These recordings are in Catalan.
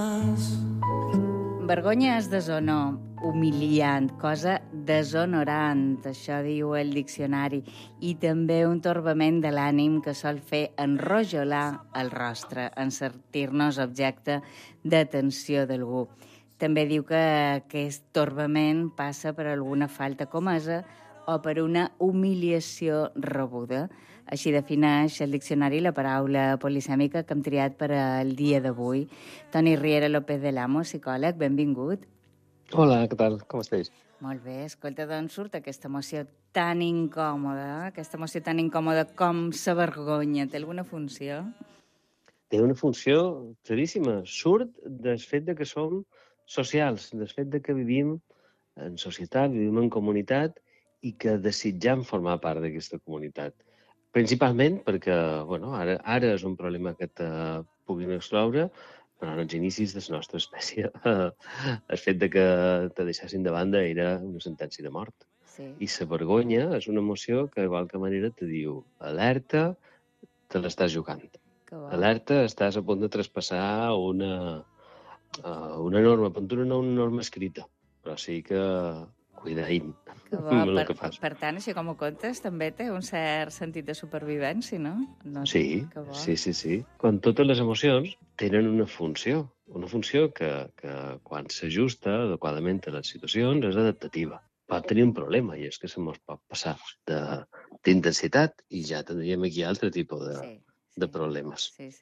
Vergonya és deshonor, humiliant, cosa deshonorant, això diu el diccionari, i també un torbament de l'ànim que sol fer enrojolar el rostre, en sentir-nos objecte d'atenció d'algú. També diu que aquest torbament passa per alguna falta comesa o per una humiliació rebuda. Així defineix el diccionari la paraula polisèmica que hem triat per al dia d'avui. Toni Riera López de l'Amo, psicòleg, benvingut. Hola, què tal? Com estàs? Molt bé, escolta, d'on surt aquesta emoció tan incòmoda, com la vergonya? Té alguna funció? Té una funció claríssima. Surt del fet de que som socials, del fet de que vivim en societat, vivim en comunitat i que desitjam formar part d'aquesta comunitat. Principalment perquè, ara és un problema que te puguin excloure, però en els inicis de la nostra espècie el fet de que te deixessin de banda era una sentència de mort. Sí. I la vergonya és una emoció que, de qualque manera, te diu alerta, te l'estàs jugant. Alerta, estàs a punt de traspassar una norma, pintura no una norma escrita, però sí que cuidaïm amb el que fas. Per tant, així com ho contes, també té un cert sentit de supervivència, no? Sí. Quan totes les emocions tenen una funció que quan s'ajusta adequadament a les situacions és adaptativa. Pot tenir un problema, i és que se mos pot passar d'intensitat i ja tindríem aquí altre tipus de problemes. Sí.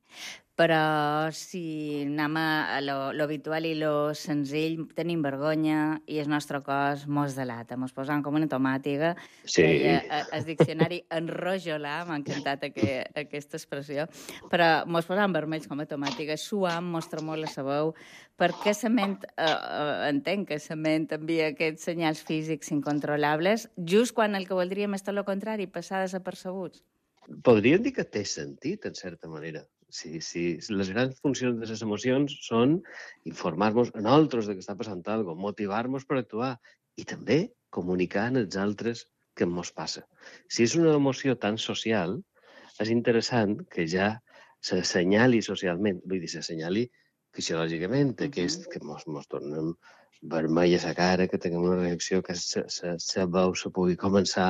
Però si anem a lo habitual i lo senzill, tenim vergonya i el nostre cos mos delata, mos posam com una tomàtiga. Sí. El diccionari enrojolar, m'ha encantat aquesta expressió, però mos posam vermells com a tomàtiga, suam, mos tremola la veu, perquè la ment, entenc que la ment envia aquests senyals físics incontrolables, just quan el que voldríem és tot el contrari, passar desapercebuts. Podríem dir que té sentit, en certa manera. Sí, les grans funcions de les emocions són informar-nos a nosaltres que està passant alguna cosa, motivar-nos per actuar i també comunicar als altres què ens passa. Si és una emoció tan social, és interessant que ja s'assenyali socialment, vull dir, s'assenyali fisiològicament, que ens tornem vermella a la cara, que tinguem una reacció, que la veu se pugui començar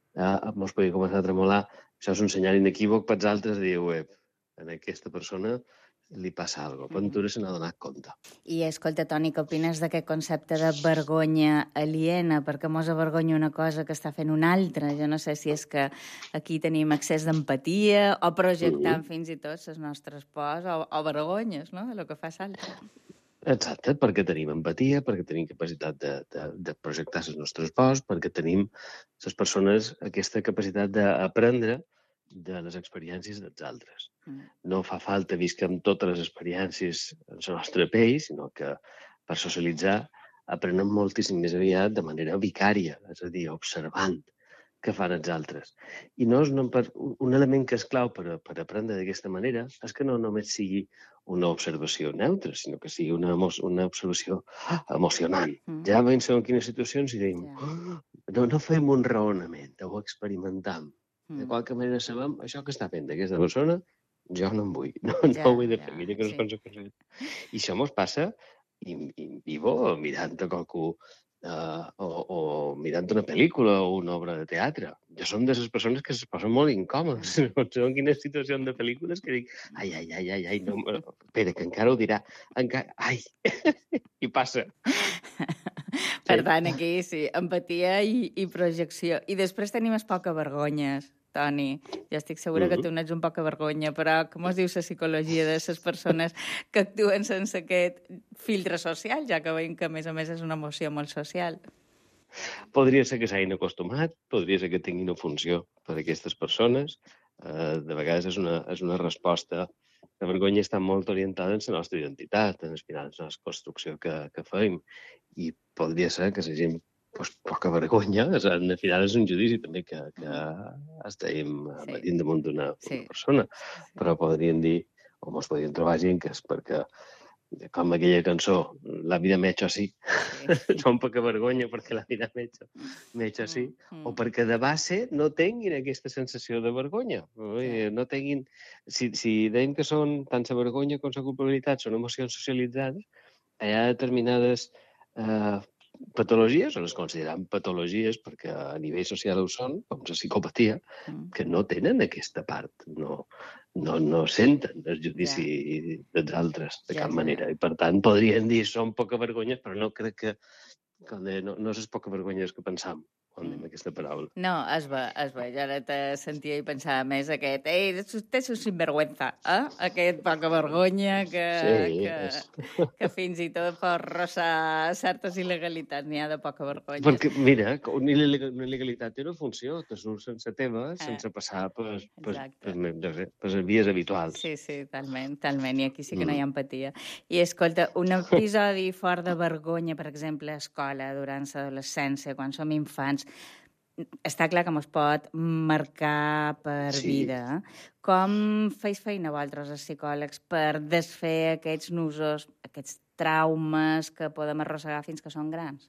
a tremolar. Això és un senyal inequívoc per als altres de dir, a aquesta persona li passa alguna cosa. Ventura se n'ha donat compte. I escolta, Toni, què opines d'aquest concepte de vergonya aliena? Perquè mos avergonya una cosa que està fent una altra. Jo no sé si és que aquí tenim excés d'empatia o projectant fins i tot les nostres pors o vergonyes, no?, de lo que fa l'altre. Exacte, perquè tenim empatia, perquè tenim capacitat de projectar les nostres pors, perquè tenim les persones aquesta capacitat d'aprendre de les experiències dels altres. No fa falta visquem totes les experiències en el nostre pell, sinó que per socialitzar aprenem moltíssim més aviat de manera vicària, és a dir, observant què fan els altres. I un element que és clau per aprendre d'aquesta manera és que no només sigui una observació neutra, sinó que sigui una observació emocionant. Ja veiem en quines situacions i diem, no fem un raonament, ho experimentam. De qualque manera sabem, això que està fent d'aquesta persona, jo no en vull, no ho vull de fer, mira que no és conseqüència. I això mos passa mirant a qualcú o mirant una pel·lícula o una obra de teatre. Jo som de les persones que es posen molt incòmodes. Són en quines situacions de pel·lícules que dic, ai, no, espera, que encara ho dirà. Ai, i passa. Per tant, aquí sí, empatia i projecció. I després tenim les poca vergonyes, Toni. Jo estic segura que tu n'ets un poca vergonya, però com es diu la psicologia de les persones que actuen sense aquest filtre social, ja que veiem que, a més és una emoció molt social? Podria ser que s'hagin acostumat, podria ser que tinguin una funció per a aquestes persones. De vegades és una resposta. La vergonya està molt orientada en la nostra identitat, en la nostra construcció que fem. I podria ser que la gent poca vergonya, al final és un judici també que estem matint damunt d'una persona, però podríem dir, o ens podríem trobar gent que és perquè com aquella cançó, la vida m'ha hecho así. Sí. Són poca vergonya perquè la vida m'ha hecho así, o perquè de base no tinguin aquesta sensació de vergonya. No tinguin... Si deim que són tant la vergonya com la culpabilitat són emocions socialitzades, hi ha determinades patologies, o les considerem patologies perquè a nivell social ho són, com la psicopatia, que no tenen aquesta part, no senten el judici dels altres de cap manera. I per tant podrien dir són poca vergonyes, però no crec que no és poca vergonyes que pensam quan diem aquesta paraula. No, es va. Jo ara te sentia i pensava més aquest, usted és un sinvergüenza, aquest poca vergonya que fins i tot pot rossar certes il·legalitats, n'hi ha de poca vergonya. Perquè, mira, una il·legalitat té una funció, que surt sense teva, sense passar per les vies habituals. Sí, talment, i aquí sí que no hi ha empatia. I escolta, un episodi fort de vergonya, per exemple, a escola, durant l'adolescència, quan som infants, està clar que ens pot marcar per vida. Com feis feina vosaltres, els psicòlegs, per desfer aquests nusos, aquests traumes que podem arrossegar fins que són grans?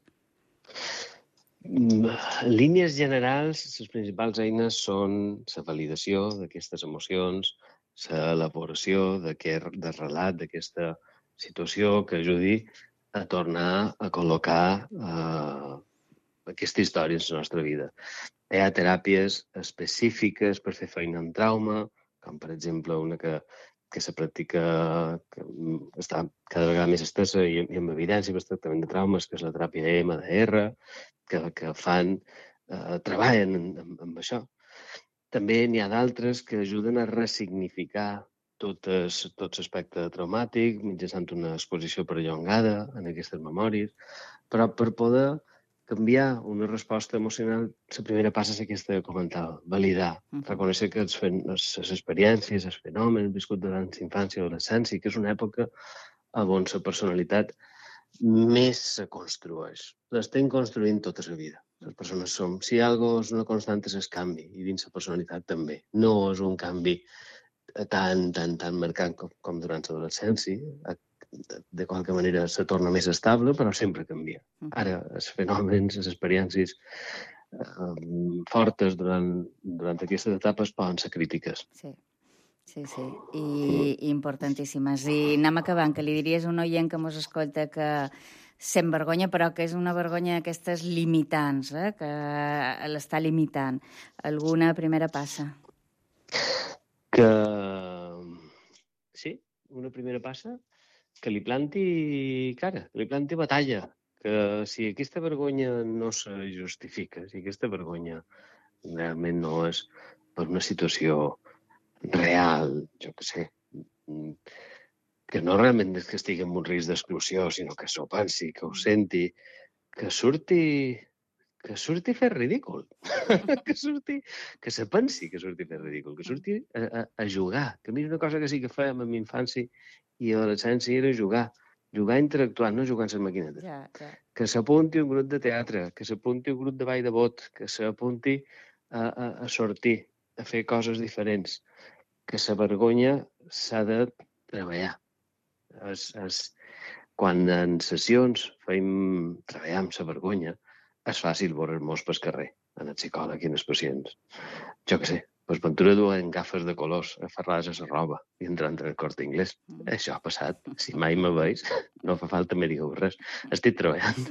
En línies generals, les principals eines són la validació d'aquestes emocions, l'elaboració de relat d'aquesta situació que ajudi a tornar a col·locar aquesta història en la nostra vida. Hi ha teràpies específiques per fer feina en trauma, com per exemple una que se practica, que està cada vegada més estesa i amb evidència per tractament de traumes, que és la teràpia EMDR, que treballen amb això. També n'hi ha d'altres que ajuden a ressignificar tot l'aspecte traumàtic mitjançant una exposició perllongada en aquestes memòries, però per poder canviar una resposta emocional, la primera passa és aquesta que comentava, validar, reconèixer que les experiències, els fenòmens viscuts durant la infància i l'adolescència, que és una època on la personalitat més se construeix. L'estem construint tota la vida. Les persones som. Si alguna cosa és una constant és el canvi, i dins la personalitat també. No és un canvi tan marcant com durant l'adolescència. De qualque manera se torna més estable, però sempre canvia. Ara, els fenòmens, les experiències fortes durant aquestes etapes poden ser crítiques. Sí, i importantíssimes. I anem acabant, que li diries a un oient que mos escolta que sent vergonya, però que és una vergonya d'aquestes limitants, que l'està limitant. Alguna primera passa? Sí, una primera passa que li planti cara, que li planti batalla, que si aquesta vergonya no se justifica, si aquesta vergonya realment no és per una situació real, jo què sé, que no realment és que estigui en un risc d'exclusió, sinó que s'ho pensi, que ho senti, que surti a fer ridícul, que se pensi que surti a fer ridícul, que surti a jugar. Que a mi una cosa que sí que fèiem en mi infància i adolescència era jugar a interactuar, no jugar amb les maquinetes. Que s'apunti un grup de teatre, que s'apunti un grup de ball de bot, que s'apunti a sortir, a fer coses diferents, que la vergonya s'ha de treballar. Quan en sessions treballar amb la vergonya, és fàcil veure-nos pel carrer, en el psicòleg i en els pacients. Jo què sé, pues Ventura duent gafes de colors aferrades a la roba i entrant en el Corte Inglés. Això ha passat. Si mai me veus, no fa falta me digueu res. Estic treballant.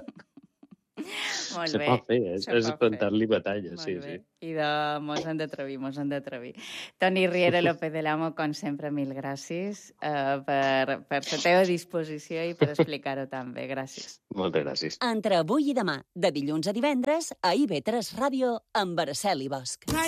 Molt se bé. pot fer, és espantar-li batalla. Sí. I mos han d'atrevir. Toni Riera López del Amo, com sempre, mil gràcies per la teva disposició i per explicar-ho tan bé. Gràcies. Moltes gràcies. Entre avui i demà, de dilluns a divendres, a IB3 Ràdio, amb Araceli Bosch.